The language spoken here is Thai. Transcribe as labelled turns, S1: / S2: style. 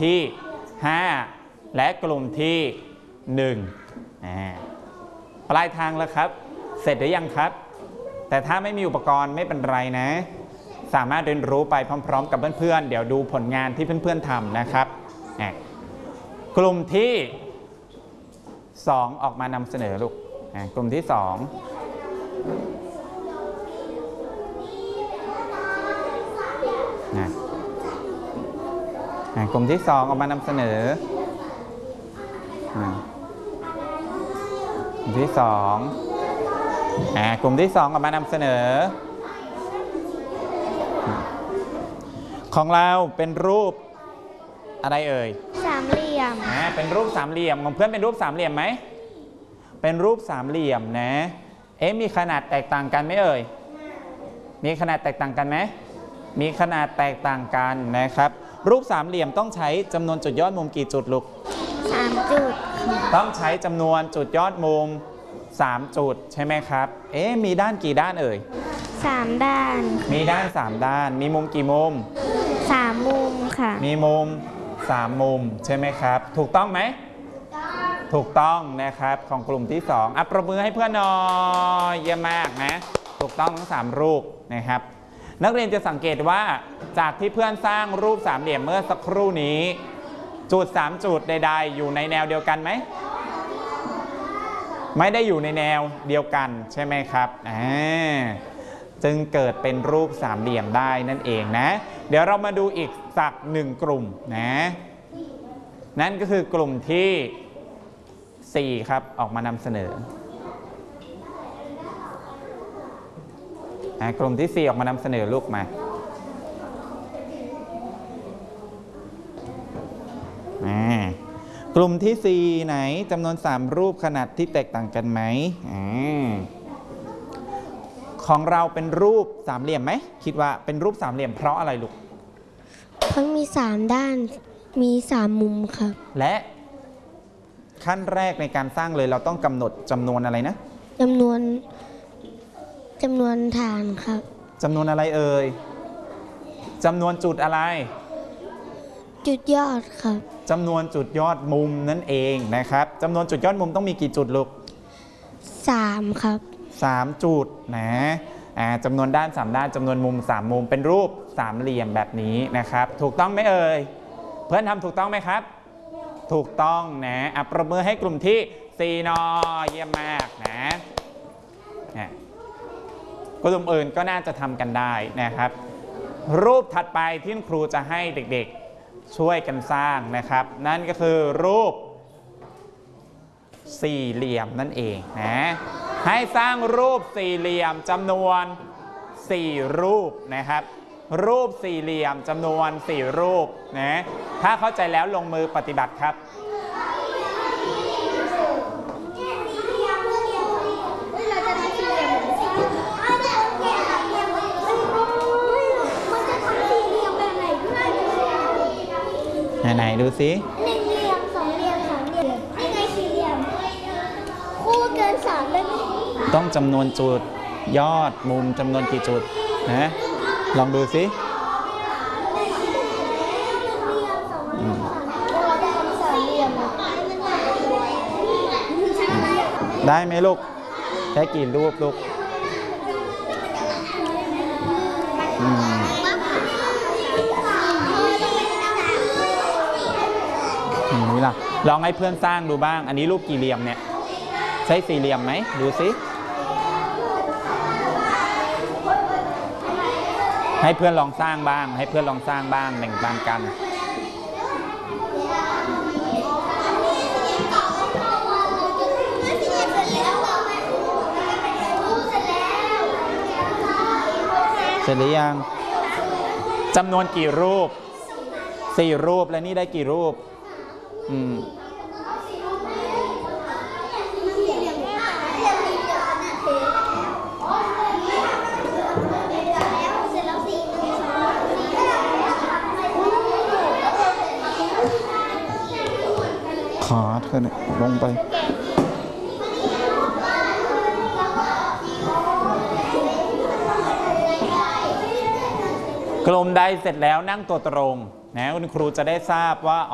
S1: ที่5และกลุ่มที่1ปลายทางแล้วครับเสร็จหรือยังครับแต่ถ้าไม่มีอุปกรณ์ไม่เป็นไรนะสามารถเรียนรู้ไปพร้อมๆกับเพื่อนๆเดี๋ยวดูผลงานที่เพื่อนๆทำนะครับกลุ่มที่2ออกมานำเสนอลูกกลุ่มที่2กลุ่มที่2ออกมานำเสนอกลุ่มที่2กลุ่มที่2ออกมานำเสนอของเราเป็นรูปอะไรเอ่ย
S2: สามเหลี่ยม
S1: เป็นรูปสามเหลี่ยมของเพื่อนเป็นรูปสามเหลี่ยมไหมเป็นรูปสามเหลี่ยมนะมีขนาดแตกต่างกันไหมเอ่ยมีขนาดแตกต่างกันไหมมีขนาดแตกต่างกันนะครับรูปสามเหลี่ยมต้องใช้จำนวนจุดยอดมุมกี่จุดลูก
S2: 3 จุด
S1: ต้องใช้จำนวนจุดยอดมุม3 จุดใช่ไหมครับมีด้านกี่ด้านเอ่ย
S2: 3 ด้าน
S1: มีด้าน3 ด้านมีมุมกี่มุม
S2: 3 มุมค่ะ
S1: มีมุม3 มุมใช่ไหมครับถูกต้องไหมถูกต้องนะครับของกลุ่มที่2ปรบมือให้เพื่อนหน่อยเยี่ยมมากนะถูกต้องทั้ง3รูปนะครับนักเรียนจะสังเกตว่าจากที่เพื่อนสร้างรูปสามเหลี่ยมเมื่อสักครู่นี้จุด3 จุดใดๆอยู่ในแนวเดียวกันไหมไม่ได้อยู่ในแนวเดียวกันใช่ไหมครับจึงเกิดเป็นรูปสามเหลี่ยมได้นั่นเองนะเดี๋ยวเรามาดูอีกสัก1 กลุ่มนะนั่นก็คือกลุ่มที่4ครับออกมานำเสนอกลุ่มที่4ออกมานำเสนอลูกมากลุ่มที่4ไหนจำนวน3 รูปขนาดที่แตกต่างกันไหมของเราเป็นรูปสามเหลี่ยมไหมคิดว่าเป็นรูปสามเหลี่ยมเพราะอะไรลูก
S2: เพราะมี3 ด้านมี3 มุมครับ
S1: และขั้นแรกในการสร้างเลยเราต้องกำหนดจำนวนอะไรนะ
S2: จำนวนฐานครับ
S1: จำนวนอะไรเอ่ยจำนวนจุดอะไร
S2: จุดยอดครับ
S1: จำนวนจุดยอดมุมนั่นเองนะครับจำนวนจุดยอดมุมต้องมีกี่จุดลูก
S2: 3ครับ
S1: 3 จุดนะจำนวนด้าน3 ด้านจำนวนมุม3 มุมเป็นรูปสามเหลี่ยมแบบนี้นะครับถูกต้องไหมเอ่ยเพื่อนทำถูกต้องไหมครับถูกต้องนะปรบมือให้กลุ่มที่4หน่อยเยี่ยมมากนะกลุ่มอื่นก็น่าจะทำกันได้นะครับรูปถัดไปที่ครูจะให้เด็กๆช่วยกันสร้างนะครับนั่นก็คือรูปสี่เหลี่ยมนั่นเองนะให้สร้างรูปสี่เหลี่ยมจำนวน4 รูปนะครับรูปสี่เหลี่ยมจำนวน4 รูปนะถ้าเข้าใจแล้วลงมือปฏิบัติครับไหนดูสิ
S2: 1 เหลี่ยม 2 เหลี่ยม 3 เหลี่ยมให้ไง4 เหลี่ยมคู่เกิน3ได้ไหม
S1: ต้องจำนวนจุดยอดมุมจำนวนกี่จุดนะลองดูสิได้ไหมลูกใช้กี่รูปลูกนี่ล่ะลองให้เพื่อนสร้างดูบ้างอันนี้รูปกี่เหลี่ยมเนี่ยใช้4 เหลี่ยมไหมดูสิให้เพื่อนลองสร้างบ้างให้เพื่อนลองสร้างบ้างแบ่งปันกันเสร็จหรือยังจำนวนกี่รูป4 รูปและนี่ได้กี่รูปขาเธอเนี่ยลงไปกลุ่มใดเสร็จแล้วนั่งตัวตรงนะคุณครูจะได้ทราบว่า